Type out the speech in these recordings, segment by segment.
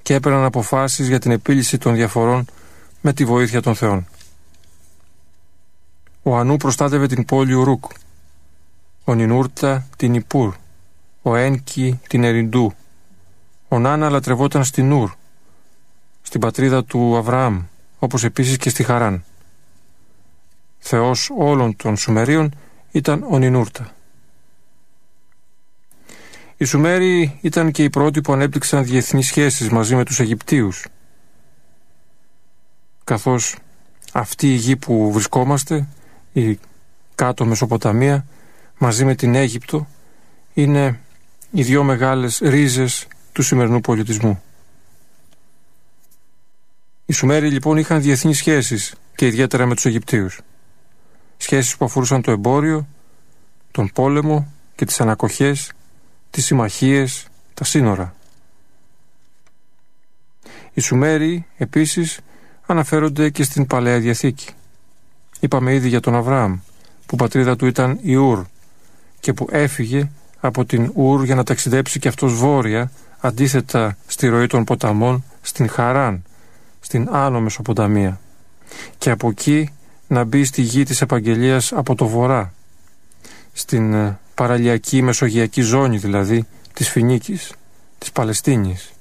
και έπαιρναν αποφάσεις για την επίλυση των διαφορών με τη βοήθεια των θεών. Ο Ανού προστάτευε την πόλη Ουρούκ, ο Νινούρτα την Ιπούρ, ο Ένκι την Εριντού, ο Νάνα λατρευόταν στην Ουρ, στην πατρίδα του Αβραάμ, όπως επίσης και στη Χαράν. Θεός όλων των Σουμερίων ήταν ο Νινούρτα. Οι Σουμέριοι ήταν και οι πρώτοι που ανέπτυξαν διεθνείς σχέσεις μαζί με τους Αιγυπτίους, καθώς αυτή η γη που βρισκόμαστε, η κάτω Μεσοποταμία, μαζί με την Αίγυπτο, είναι οι δύο μεγάλες ρίζες του σημερινού πολιτισμού. Οι Σουμέριοι λοιπόν είχαν διεθνείς σχέσεις και ιδιαίτερα με τους Αιγυπτίους. Σχέσεις που αφορούσαν το εμπόριο, τον πόλεμο και τις ανακοχές, τις συμμαχίες, τα σύνορα. Οι Σουμέριοι επίσης αναφέρονται και στην Παλαιά Διαθήκη. Είπαμε ήδη για τον Αβραάμ, που πατρίδα του ήταν η Ουρ και που έφυγε από την Ουρ για να ταξιδέψει και αυτός βόρεια, αντίθετα στη ροή των ποταμών, στην Χαράν, στην Άνω Μεσοποταμία, και από εκεί να μπει στη γη της επαγγελίας από το βορρά, στην παραλιακή μεσογειακή ζώνη δηλαδή της Φινίκης, της Παλαιστίνης.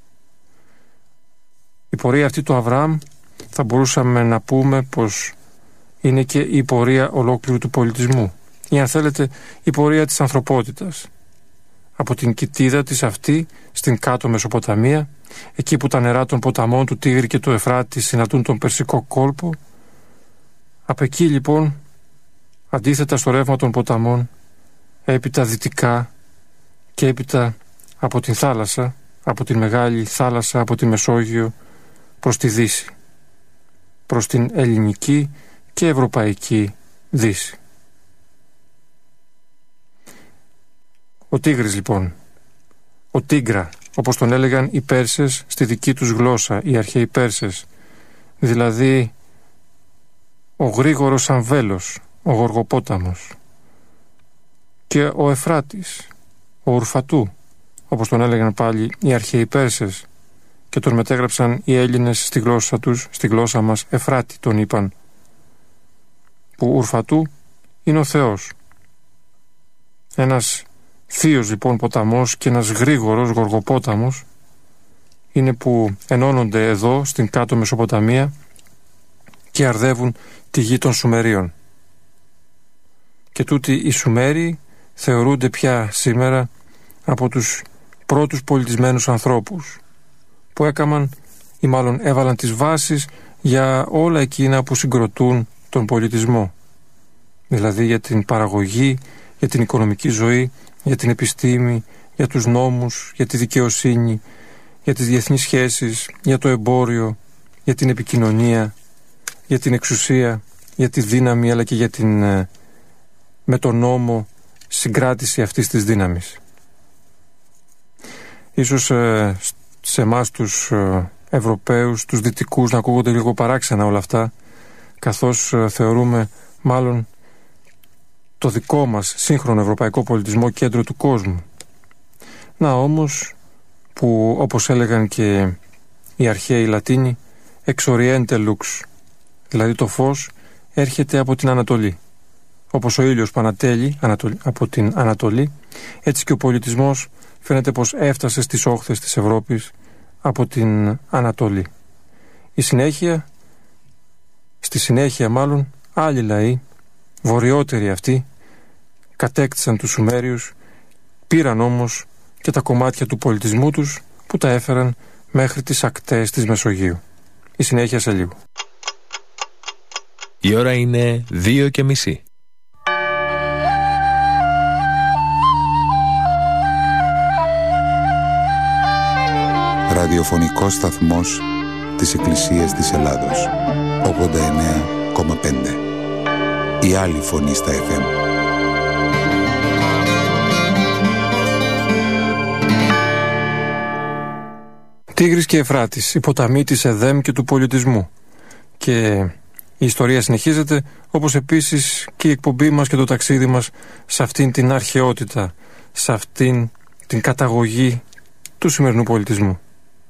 Η πορεία αυτή του Αβραάμ θα μπορούσαμε να πούμε πως είναι και η πορεία ολόκληρου του πολιτισμού, ή αν θέλετε η πορεία της ανθρωπότητας. Από την κοιτίδα της αυτή στην κάτω Μεσοποταμία, εκεί που τα νερά των ποταμών του Τίγρη και του Εφράτη συναντούν τον Περσικό κόλπο, από εκεί λοιπόν, αντίθετα στο ρεύμα των ποταμών, έπειτα δυτικά και έπειτα από την θάλασσα, από την Μεγάλη Θάλασσα, από τη Μεσόγειο προς τη Δύση, προς την ελληνική και ευρωπαϊκή Δύση. Ο Τίγρης λοιπόν, ο Τίγρα, όπως τον έλεγαν οι Πέρσες στη δική τους γλώσσα, οι αρχαίοι Πέρσες, δηλαδή ο γρήγορος αμβέλος, ο Γοργοπόταμος, και ο Εφράτης, ο Ουρφατού, όπως τον έλεγαν πάλι οι αρχαίοι Πέρσες και τον μετέγραψαν οι Έλληνες στη γλώσσα τους, στη γλώσσα μας Εφράτη τον είπαν, που Ουρφατού είναι ο Θεός. Ένας θείος λοιπόν ποταμός και ένας γρήγορος Γοργοπόταμος είναι που ενώνονται εδώ στην κάτω Μεσοποταμία και αρδεύουν τη γη των Σουμερίων. Και τούτοι οι Σουμέριοι θεωρούνται πια σήμερα από τους πρώτους πολιτισμένους ανθρώπους που έκαμαν ή μάλλον έβαλαν τις βάσεις για όλα εκείνα που συγκροτούν τον πολιτισμό, δηλαδή για την παραγωγή, για την οικονομική ζωή, για την επιστήμη, για τους νόμους, για τη δικαιοσύνη, για τις διεθνείς σχέσεις, για το εμπόριο, για την επικοινωνία, για την εξουσία, για τη δύναμη, αλλά και για την με τον νόμο συγκράτηση αυτής της δύναμης. Ίσως σε εμάς τους Ευρωπαίους, τους Δυτικούς, να ακούγονται λίγο παράξενα όλα αυτά, καθώς θεωρούμε μάλλον το δικό μας σύγχρονο ευρωπαϊκό πολιτισμό κέντρο του κόσμου. Να όμως, που όπως έλεγαν και οι αρχαίοι Λατίνοι, ex oriente lux, δηλαδή το φως έρχεται από την Ανατολή. Όπως ο ήλιος που ανατέλει από την Ανατολή, έτσι και ο πολιτισμός φαίνεται πως έφτασε στις όχθες της Ευρώπης από την Ανατολή. Στη συνέχεια μάλλον, άλλοι λαοί, βορειότεροι αυτοί, κατέκτησαν τους Σουμέριους, πήραν όμως και τα κομμάτια του πολιτισμού τους που τα έφεραν μέχρι τις ακτές της Μεσογείου. Η συνέχεια σε λίγο. Η ώρα είναι 2:30. Ραδιοφωνικός σταθμός της Εκκλησίας της Ελλάδος, 89,5. Η άλλη φωνή στα FM. Τίγρης και Εφράτης, οι ποταμοί της Εδέμ και του πολιτισμού. Και η ιστορία συνεχίζεται, όπως επίσης και η εκπομπή μας και το ταξίδι μας σε αυτήν την αρχαιότητα, σε αυτήν την καταγωγή του σημερινού πολιτισμού.